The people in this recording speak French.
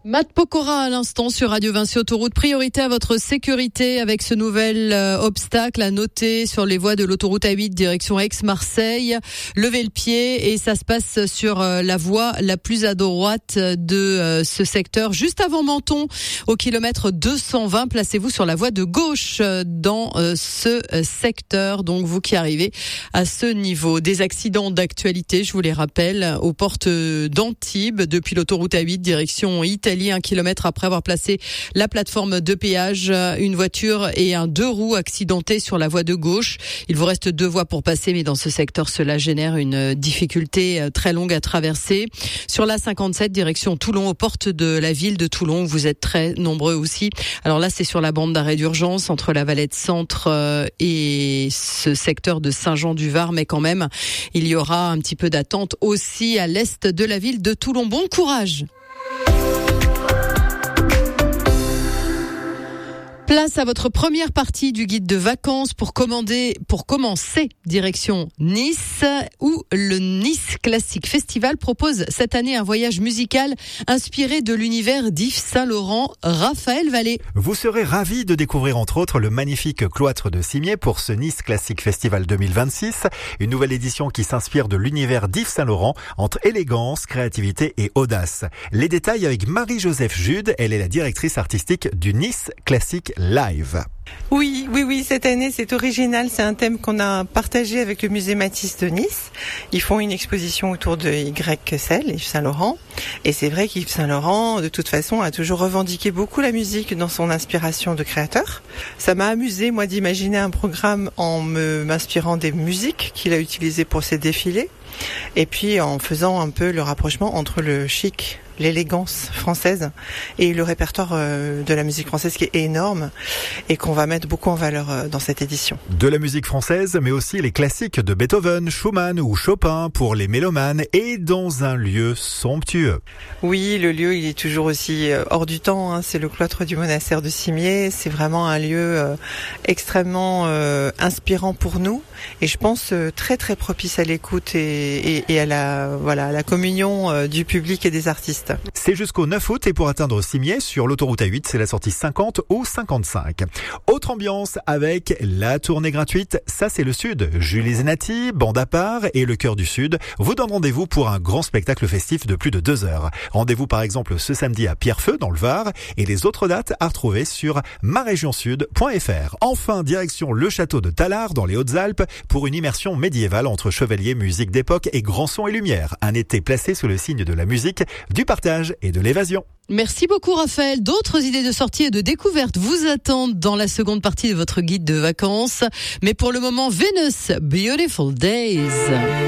Matt Pokora à l'instant sur Radio Vinci Autoroute. Priorité à votre sécurité avec ce nouvel obstacle à noter sur les voies de l'autoroute A8 direction Aix-Marseille. Levez le pied et ça se passe sur la voie la plus à droite de ce secteur. Juste avant Menton, au kilomètre 220, placez-vous sur la voie de gauche dans ce secteur. Donc vous qui arrivez à ce niveau. Des accidents d'actualité, je vous les rappelle, aux portes d'Antibes depuis l'autoroute A8 direction Italie. 1 kilomètre après avoir placé la plateforme de péage, une voiture et un 2 roues accidentés sur la voie de gauche. Il vous reste 2 voies pour passer, mais dans ce secteur, cela génère une difficulté très longue à traverser. Sur la 57, direction Toulon, aux portes de la ville de Toulon, vous êtes très nombreux aussi. Alors là, c'est sur la bande d'arrêt d'urgence entre la Valette Centre et ce secteur de Saint-Jean-du-Var, mais quand même, il y aura un petit peu d'attente aussi à l'est de la ville de Toulon. Bon courage! Place à votre première partie du guide de vacances pour commencer direction Nice, où le Nice Classic Festival propose cette année un voyage musical inspiré de l'univers d'Yves Saint-Laurent. Raphaël Vallée. Vous serez ravis de découvrir entre autres le magnifique cloître de Cimiez pour ce Nice Classic Festival 2026, une nouvelle édition qui s'inspire de l'univers d'Yves Saint-Laurent entre élégance, créativité et audace. Les détails avec Marie-Joseph Jude, elle est la directrice artistique du Nice Classic Live. Oui, cette année c'est original, c'est un thème qu'on a partagé avec le musée Matisse de Nice. Ils font une exposition autour de YSL, Yves Saint-Laurent, et c'est vrai qu'Yves Saint-Laurent, de toute façon, a toujours revendiqué beaucoup la musique dans son inspiration de créateur. Ça m'a amusé, moi, d'imaginer un programme en m'inspirant des musiques qu'il a utilisées pour ses défilés, et puis en faisant un peu le rapprochement entre le chic, l'élégance française et le répertoire de la musique française qui est énorme et qu'on va mettre beaucoup en valeur dans cette édition. De la musique française, mais aussi les classiques de Beethoven, Schumann ou Chopin pour les mélomanes et dans un lieu somptueux. Oui, le lieu il est toujours aussi hors du temps, hein. C'est le cloître du monastère de Cimiez, c'est vraiment un lieu extrêmement inspirant pour nous et je pense très très propice à l'écoute et à la communion du public et des artistes. C'est jusqu'au 9 août et pour atteindre Cimiez sur l'autoroute A8, c'est la sortie 50 ou 55. Autre ambiance avec la tournée gratuite, ça c'est le Sud. Julie Zenati, Bande à part et le Cœur du Sud vous donnent rendez-vous pour un grand spectacle festif de plus de 2 heures. Rendez-vous par exemple ce samedi à Pierrefeu dans le Var et les autres dates à retrouver sur maregionsud.fr. Enfin, direction le château de Tallard dans les Hautes-Alpes pour une immersion médiévale entre chevaliers, musique d'époque et grand son et lumière. Un été placé sous le signe de la musique, du partage et de l'évasion. Merci beaucoup Raphaël. D'autres idées de sortie et de découverte vous attendent dans la seconde partie de votre guide de vacances. Mais pour le moment, Venus, Beautiful Days.